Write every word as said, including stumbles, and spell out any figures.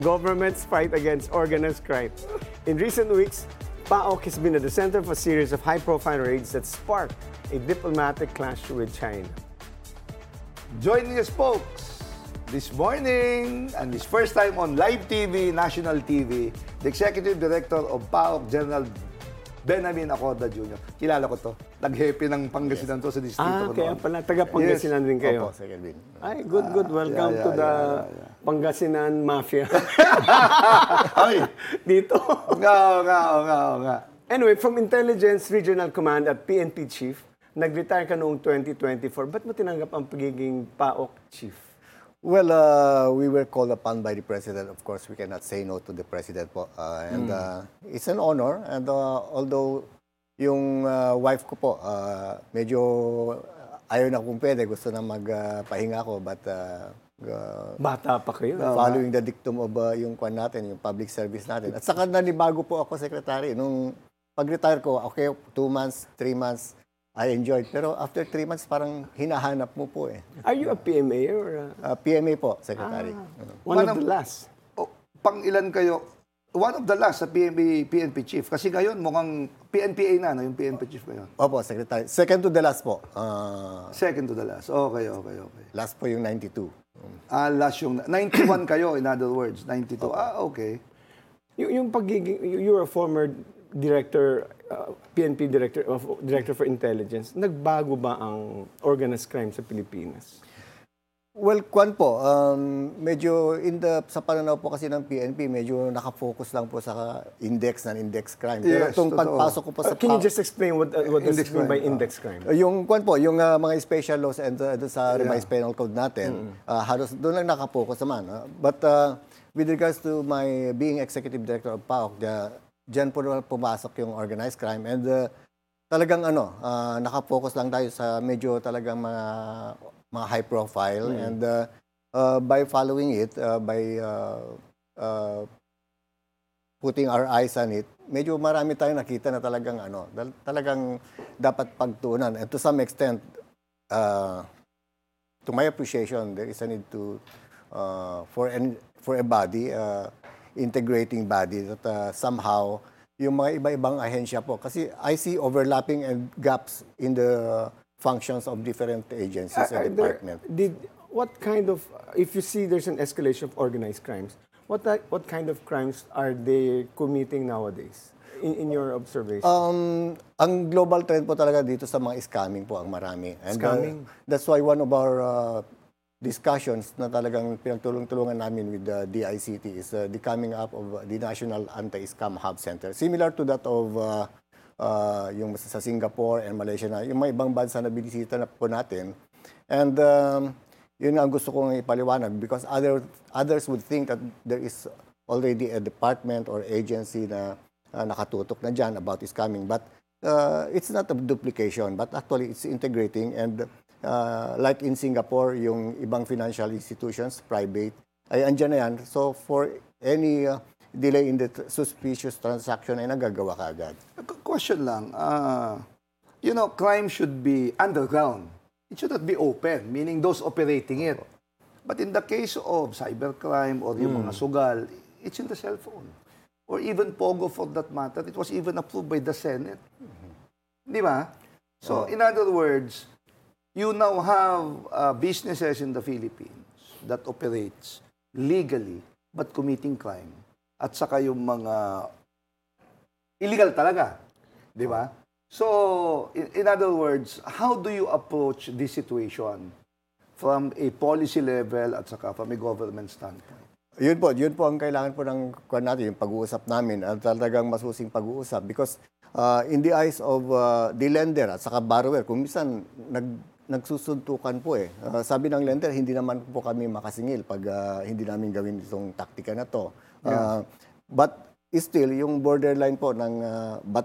Government's fight against organized crime. In recent weeks, PAOK has been at the center of a series of high-profile raids that sparked a diplomatic clash with China. Joining us, folks, this morning, and this first time on live T V, national T V, the Executive Director of PAOK, General Benamin Acorda Junior Kilala ko to. Nag-happy ng Pangasinan to sa distrito Ah, ko kaya noon. pala, taga-Pangasinan rin kayo. Opo, Sir Kelvin. Ay, good, good. Welcome yeah, to yeah, the yeah, yeah, Pangasinan Mafia. Ay, Dito. nga, nga, nga, nga. Anyway, from Intelligence Regional Command at P N P Chief, nag-retire ka noong twenty twenty-four. Ba't mo tinanggap ang pagiging PAOK Chief? Well, uh, we were called upon by the President. Of course, we cannot say no to the President po. Uh, and uh, it's an honor. And uh, although yung uh, wife ko po, uh, medyo ayaw na kung pwede, gusto na magpahinga ko. But uh, uh, Bata pa kayo. following the dictum of uh, yung kwan natin, yung public service natin. At saka nanibago po ako, Secretary. Nung pag-retire ko, okay, two months, three months, I enjoyed. Pero after three months, parang hinahanap mo po eh. Are you a P M A or a... Uh, P M A po, Secretary. one One of of- the last? Oh, pang ilan kayo? One of the last sa P N P, P N P Chief. Kasi ngayon, mukhang P N P A na, no? Yung P N P Chief ngayon. Opo, Secretary. Second to the last po. Uh, Second to the last. Okay, okay, okay. last po yung ninety-two. Ah, last yung... ninety-one kayo, in other words. ninety-two. Ah, okay. Y- yung pagiging... you- You're a former director, uh, P N P director of Director for Intelligence. Nagbago ba ang organized crime sa Pilipinas? Well, kwan po, um, medyo in the, sa pananaw po kasi ng P N P, medyo nakafocus lang po sa index ng index crime. Pero Yes, itong totoo. pagpasok ko po Uh, sa can you PAOK, just explain what, uh, what does Index it mean by crime, ah. index crime? Uh, yung kwan po, yung uh, mga special laws and uh, doon sa revised penal code natin, uh, halos doon lang nakapokus naman. Uh, but uh, with regards to my being executive director of PAOK, the, dyan po naman pumasok yung organized crime and uh, talagang ano, uh, nakapokus lang tayo sa medyo talagang mga, mga high profile and uh, uh, by following it, uh, by uh, uh, putting our eyes on it, medyo marami tayong nakita na talagang ano, dal- talagang dapat pagtuunan. And to some extent, uh, to my appreciation, there is a need to uh, for an, for a body, uh, integrating body that uh, somehow yung mga iba-ibang ahensya po kasi I see overlapping and gaps in the functions of different agencies Are and there- departments. did what kind of, if you see there's an escalation of organized crimes, what ty- what kind of crimes are they committing nowadays? In, in your observation? Um, ang global trend po talaga dito sa mga scamming po ang marami. And, uh, Scamming? that's why one of our uh, discussions na talagang pinagtulong-tulungan namin with the D I C T is uh, the coming up of uh, the National Anti-Scam Hub Center. Similar to that of uh, uh, yung sa Singapore and Malaysia na, yung mga ibang bansa na binisita na po natin. And um, yun ang gusto kong ipaliwanag because other, others would think that there is already a department or agency na uh, nakatutok na dyan about scamming. But uh, it's not a duplication, but actually it's integrating and uh, like in Singapore, yung ibang financial institutions, private, ay andyan na yan. So for any uh, delay in the t- suspicious transaction ay nagagawa ka agad. Qu- Question lang. Uh, you know, crime should be underground. It should not be open, meaning those operating it. But in the case of cybercrime or yung mga sugal, it's in the cell phone. Or even Pogo for that matter, it was even approved by the Senate. Di ba? So, in other words, you now have uh, businesses in the Philippines that operates legally but committing crime. At saka yung mga illegal talaga. Di ba? So, in, in other words, how do you approach this situation from a policy level at saka from a government standpoint? Yun po, yun po ang kailangan po ng kwan natin, yung pag-uusap namin at talagang masusing pag-uusap because uh, in the eyes of uh, the lender at saka borrower, kung minsan nag, nagsusuntukan po eh. Uh, sabi ng lender, hindi naman po kami makasingil pag uh, hindi namin gawin itong taktika na to. Uh, But still, yung borderline po ng uh,